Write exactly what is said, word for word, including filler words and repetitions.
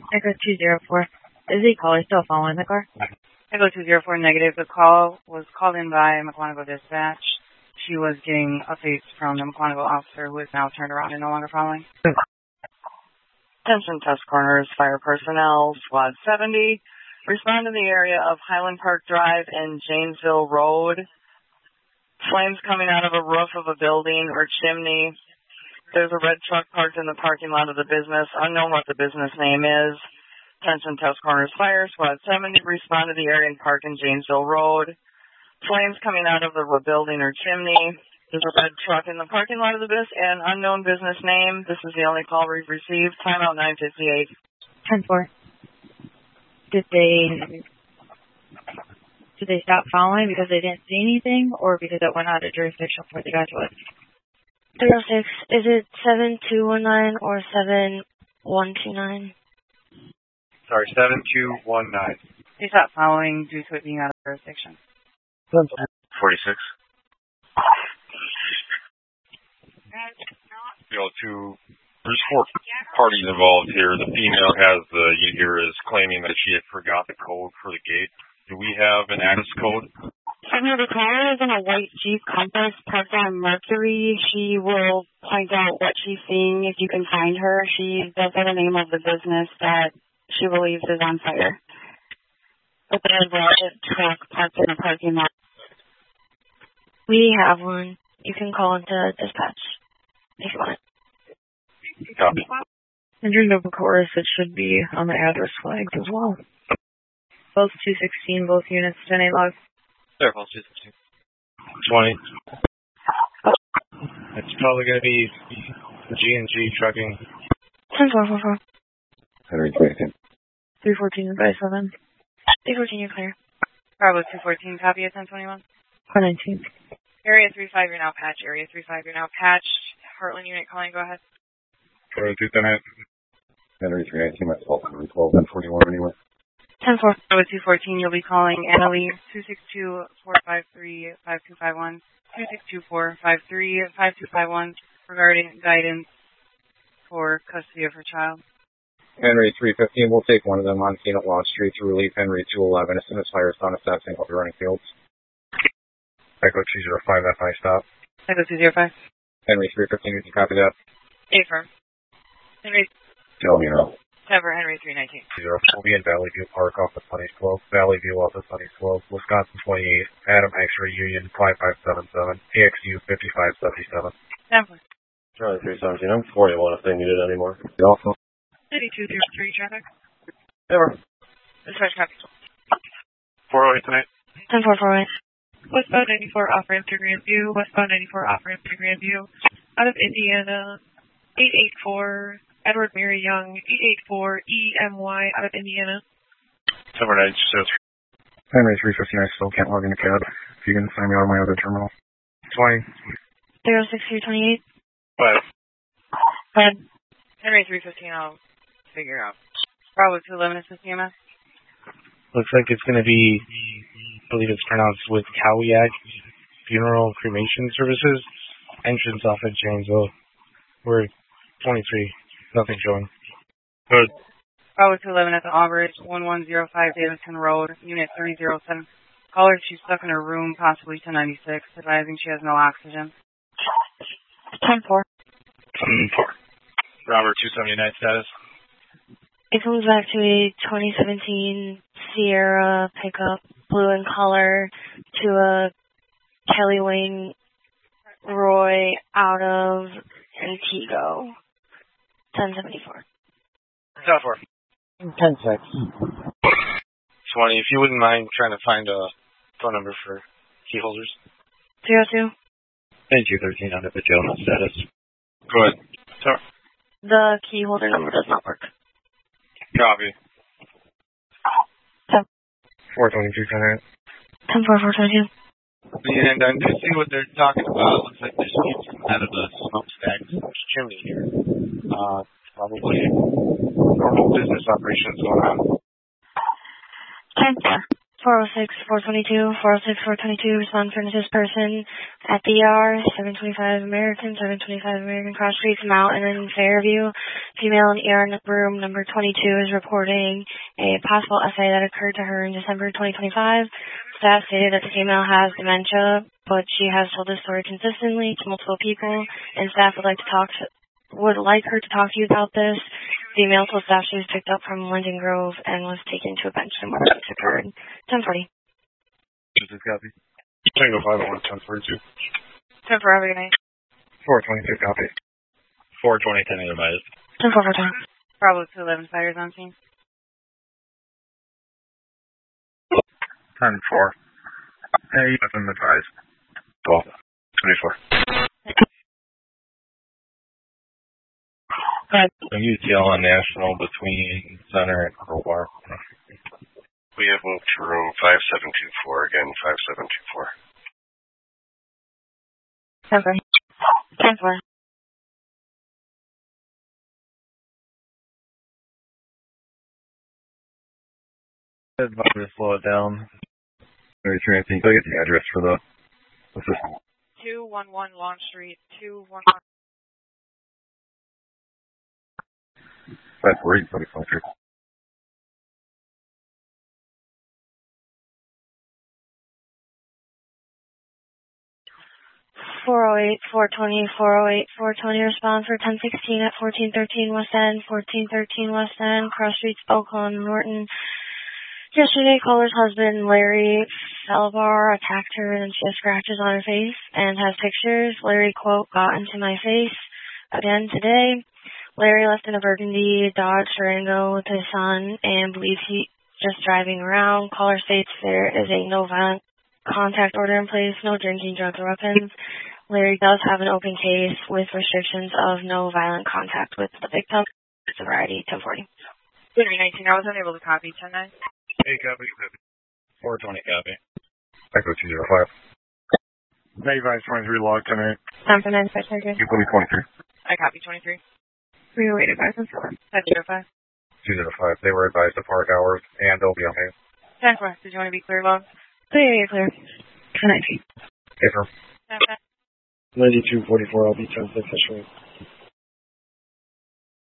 Echo two zero four. Is the caller still following the car? Echo two zero four negative. The call was called in by McQuantico Dispatch. She was getting updates from the McQuantico officer who is now turned around and no longer following. Attention test corners, fire personnel, SWAT seventy. Respond to the area of Highland Park Drive and Janesville Road. Flames coming out of a roof of a building or chimney. There's a red truck parked in the parking lot of the business. Unknown what the business name is. Attention test corners, fire, SWAT seventy. Respond to the area and park in Janesville Road. Flames coming out of the building or chimney. There's a red truck in the parking lot of the business and unknown business name. This is the only call we've received. Timeout nine fifty-eight. ten four. Did they did they stop following because they didn't see anything, or because it went out of jurisdiction where they got to it? three oh six. Is it seven two one nine or seven one two nine? Sorry, seven two one nine. They stopped following due to it being out of jurisdiction. forty-six. You know, two, there's four parties involved here. The female has the user is claiming that she had forgot the code for the gate. Do we have an access code? No, the caller is in a white Jeep Compass parked on Mercury. She will point out what she's seeing if you can find her. She does have the name of the business that she believes is on fire. But there's a red truck parked in the parking lot. We have one. You can call into dispatch if you want. Copy. And your Nova Chorus, it should be on the address flags as well. Both two sixteen, both units, ten eight logs. There, both two sixteen. twenty. It's probably going to be G and G trucking. ten four four four. Henry twenty-two. three fourteen by seven. three fourteen, you're clear. Bravo two fourteen, copy at ten twenty-one. four nineteen. Area three five, you're now patched. Area three five, you're now patched. Heartland unit calling, go ahead. Bravo two ten eight. Henry three nineteen, myself, Henry twelve, ten forty-one anyway. ten four. Bravo two fourteen, you'll be calling Annalie two six two, four five three, five two five one, two six two, four five three, five two five one regarding guidance for custody of her child. Henry three fifteen, we'll take one of them on Keenan Law Street to relieve Henry two eleven as soon as fire is done assessing will be running fields. Echo two zero five, F I stop. Echo two zero five. Henry three fifteen, you can copy that. Affirm. Henry. Tell me now. Cover Henry three nineteen. Zero, we'll be in Valley View Park off the Sunny Slope. Valley View off the Sunny Slope. Wisconsin twenty-eight. Adam X-ray Union five five seven seven. A X U fifty-five seventy-seven. Sample. Charlie three seventeen, I'm forty-one if they need it anymore. Also. City two zero three traffic. Ever. Dispatch copy. four oh eight tonight. ten four four eight. Westbound ninety-four off ramp to Grandview. Westbound ninety-four off ramp to Grandview. Out of Indiana. eight eight four. Edward Mary Young. eight eight four E M Y out of Indiana. Silver nine six. Henry three fifteen, I still can't log in the cab. If you can sign me out of my other terminal. twenty. zero six three twenty-eight. Five. Go ahead. Henry three fifteen, I'll figure out. Bravo two eleven is the C M S. Looks like it's going to be, I believe it's pronounced with Cowiac Funeral Cremation Services. Entrance off at Janesville. We're twenty-three. Nothing showing. Good. Bravo two eleven at the Albridge, one one zero five Davidson Road, Unit three oh seven. Caller, she's stuck in her room, possibly ten ninety-six, advising she has no oxygen. ten four. ten four. Robert two seventy-nine status. It comes back to a twenty seventeen Sierra pickup, blue in color, to a Kelly Wayne Roy out of Antigo. ten seventy-four. ten four. ten six. twenty, if you wouldn't mind trying to find a phone number for key holders. zero two. Thank you, thirteen under the jail status. Go ahead. Sorry. The key holder number does not work. Copy. So. four twenty-two, ten eight. ten four four twenty-two. And I do see what they're talking about. It looks like there's fumes coming out of the smokestack chimney here. Uh, probably normal business operations going on. ten four. four oh six, four twenty-two, four oh six, four twenty-two, respond for this person at the E R, seven twenty-five American, seven twenty-five American Cross Street, Mountain in Fairview. Female in E R room number twenty-two is reporting a possible S A that occurred to her in December twenty twenty-five. Staff stated that the female has dementia, but she has told this story consistently to multiple people, and staff would like to talk to, would like her to talk to you about this. Female told staff she was picked up from Linden Grove and was taken to a bench and where this occurred. ten forty. This is copy. Tango five one, ten forty-two. ten four, have a good night. four twenty-two, copy. four twenty, ten advised. ten four, ten. Bravo two eleven, fires on scene. ten four. Hey, I'm advised. twelve twenty-four. U T L on National between Center and Crowbar. We have moved to room five seven two four, again, five seven two four. ten four. ten four. Advise to slow it down. Very true, I think. I'll get the address for the assistant. two one one Lawn Street, two one one. That's where he's going to come through. four oh eight, four twenty, four oh eight, four twenty, response for ten sixteen at fourteen thirteen West End, fourteen thirteen West End, Cross Streets, Oakland, Norton. Yesterday, caller's husband, Larry Felbar, attacked her and she has scratches on her face and has pictures. Larry, quote, got into my face. Again today, Larry left in a burgundy Dodge Durango with his son and believes he's just driving around. Caller states there is a no violent contact order in place, no drinking, drugs, or weapons. Larry does have an open case with restrictions of no violent contact with the victim. Sobriety, ten forty. Good nineteen, I was unable to copy, ten nine. Hey, copy. four twenty, copy. Echo two zero five. Advise twenty-three, log ten eight. Time for nine, five, twenty-three. twenty-three. I copy twenty-three. three oh eight advisement. five zero five. two zero five. They were advised to park hours, and they'll be on hand. ten four, did you want to be clear, Bob? Clear, clear. ten nineteen. Yes, sir. ten five. ninety-two forty-four, I'll be ten six,